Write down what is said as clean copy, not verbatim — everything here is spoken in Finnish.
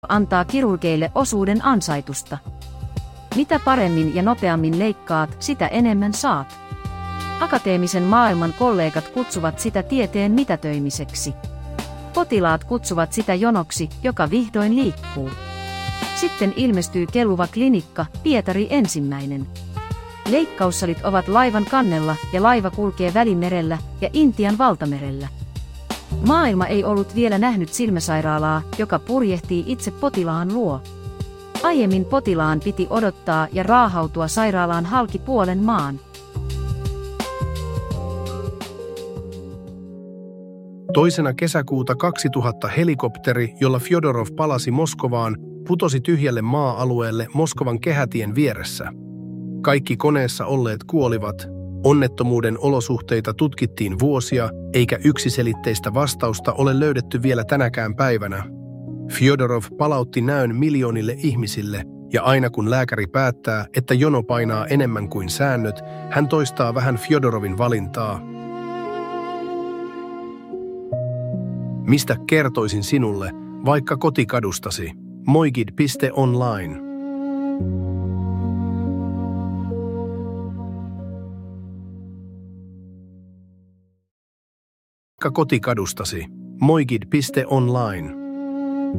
antaa kirurgeille osuuden ansaitusta. Mitä paremmin ja nopeammin leikkaat, sitä enemmän saat. Akateemisen maailman kollegat kutsuvat sitä tieteen mitätöimiseksi. Potilaat kutsuvat sitä jonoksi, joka vihdoin liikkuu. Sitten ilmestyy kelluva klinikka, Pietari ensimmäinen. Leikkaussalit ovat laivan kannella ja laiva kulkee Välimerellä ja Intian valtamerellä. Maailma ei ollut vielä nähnyt silmäsairaalaa, joka purjehtii itse potilaan luo. Aiemmin potilaan piti odottaa ja raahautua sairaalaan halki puolen maan. Toisena kesäkuuta 2000 helikopteri, jolla Fjodorov palasi Moskovaan, putosi tyhjälle maa-alueelle Moskovan kehätien vieressä. Kaikki koneessa olleet kuolivat. Onnettomuuden olosuhteita tutkittiin vuosia, eikä yksiselitteistä vastausta ole löydetty vielä tänäkään päivänä. Fjodorov palautti näön miljoonille ihmisille, ja aina kun lääkäri päättää, että jono painaa enemmän kuin säännöt, hän toistaa vähän Fjodorovin valintaa. Mistä kertoisin sinulle, vaikka kotikadustasi? Moigid.online. Kotikadustasi. Moigid.online.